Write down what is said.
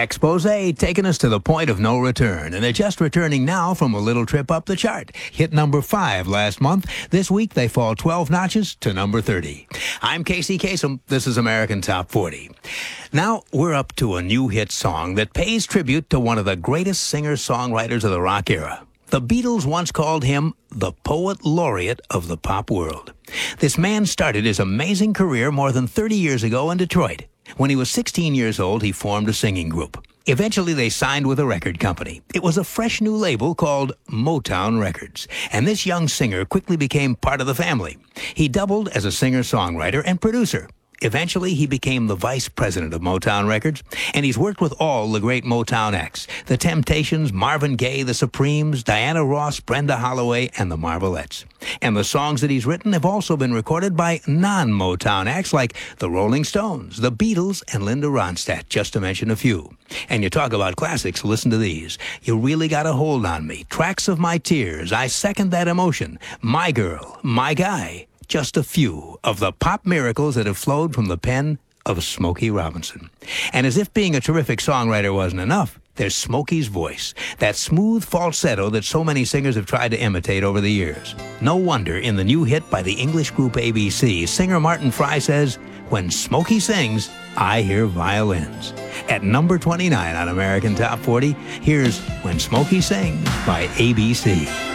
Exposé taking us to the point of no return, and they're just returning now from a little trip up the chart. Hit number 5 last month. This week they fall 12 notches to number 30. I'm Casey Kasem. This is American Top 40. Now we're up to a new hit song that pays tribute to one of the greatest singer-songwriters of the rock era. The Beatles once called him the poet laureate of the pop world. This man started his amazing career more than 30 years ago in Detroit. When he was 16 years old, he formed a singing group. Eventually, they signed with a record company. It was a fresh new label called Motown Records, and this young singer quickly became part of the family. He doubled as a singer-songwriter and producer. Eventually, he became the vice president of Motown Records, and he's worked with all the great Motown acts: The Temptations, Marvin Gaye, The Supremes, Diana Ross, Brenda Holloway, and the Marvelettes. And the songs that he's written have also been recorded by non-Motown acts like the Rolling Stones, the Beatles, and Linda Ronstadt, just to mention a few. And you talk about classics, listen to these. You Really Got a Hold on Me, Tracks of My Tears, I Second That Emotion, My Girl, My Guy. Just a few of the pop miracles that have flowed from the pen of Smokey Robinson. And as if being a terrific songwriter wasn't enough, there's Smokey's voice, that smooth falsetto that so many singers have tried to imitate over the years. No wonder in the new hit by the English group ABC, singer Martin Fry says, "When Smokey sings, I hear violins." At number 29 on American Top 40, here's When Smokey Sings by ABC.